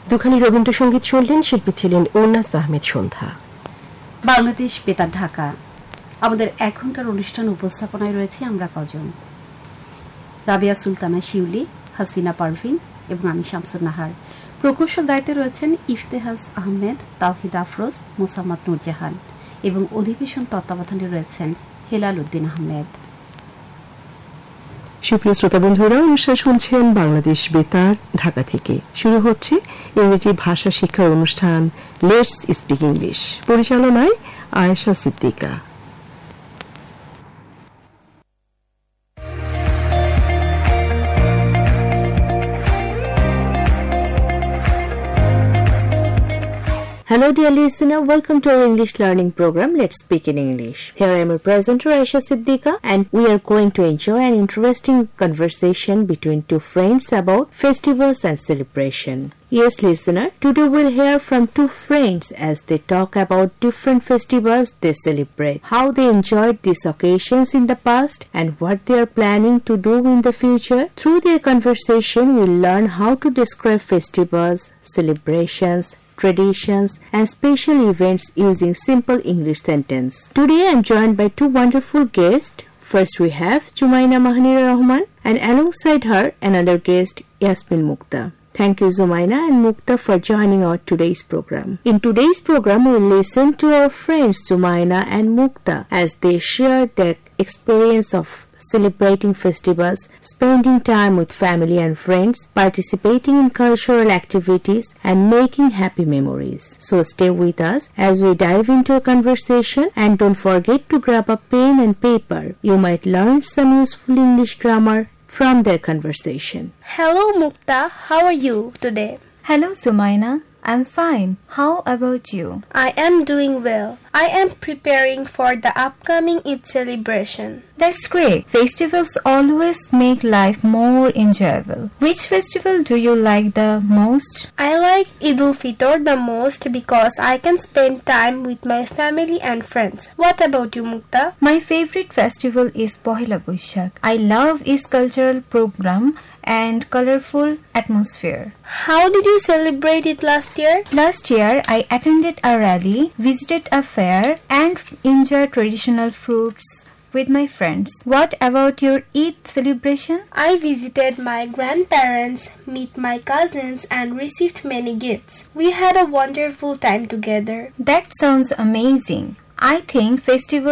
দুখানি রবীন্দ্রসঙ্গীত শুনলেন, শিল্পী ছিলেন উন্নাস আহমেদ সন্ধ্যা। বাংলাদেশ বেতার ঢাকা। আমাদের এখনকার অনুষ্ঠান উপস্থাপনায় রয়েছে আমরা কজন, রাবিয়া সুলতানা শিউলি, হাসিনা পারভিন এবং আমি শামসুন নাহার। প্রকৌশল দায়িত্বে রয়েছেন ইফতেহাজ আহমেদ, তাওহিদ আফরোজ, মোসাম্মদ নুরজাহান এবং অধিবেশন তত্ত্বাবধানে রয়েছেন হেলাল উদ্দিন আহমেদ। সুপ্রিয় শ্রোতা বন্ধুরা, অনুষ্ঠান শুনছেন বাংলাদেশ বেতার ঢাকা থেকে। শুরু হচ্ছে ইংরেজি ভাষা শিক্ষার অনুষ্ঠান লেটস স্পিক ইংলিশ। পরিচালনায় Ayesha Siddika. Hello dear listener, welcome to our English learning program Let's Speak in English. Here I am your presenter Aisha Siddiqa and we are going to enjoy an interesting conversation between two friends about festivals and celebration. Yes listener, today we'll hear from two friends as they talk about different festivals they celebrate, how they enjoyed these occasions in the past and what they are planning to do in the future. Through their conversation we'll learn how to describe festivals, celebrations, traditions and special events using simple English sentence. Today I am joined by two wonderful guests. First we have Jumaina Mahanira Rahman and alongside her another guest Yasmin Mukta. Thank you Zumaina and Mukta for joining our today's program. In today's program we will listen to our friends Zumaina and Mukta as they share their experience of celebrating festivals, spending time with family and friends, participating in cultural activities and making happy memories. So stay with us as we dive into a conversation and don't forget to grab a pen and paper. You might learn some useful English grammar from their conversation. Hello Mukta, how are you today? Hello Sumaina, I'm fine. How about you? I am doing well. I am preparing for the upcoming Eid celebration. That's great. Festivals always make life more enjoyable. Which festival do you like the most? I like Eid al-Fitr the most because I can spend time with my family and friends. What about you, Mukta? My favorite festival is Pohila Boishakh. I love its cultural program and colorful atmosphere. How did you celebrate it last year? Last year, I attended a rally, visited a fair, and enjoyed traditional fruits with my friends. What about your Eid celebration? I visited my grandparents, met my cousins, and received many gifts. We had a wonderful time together. That sounds amazing. I think festivals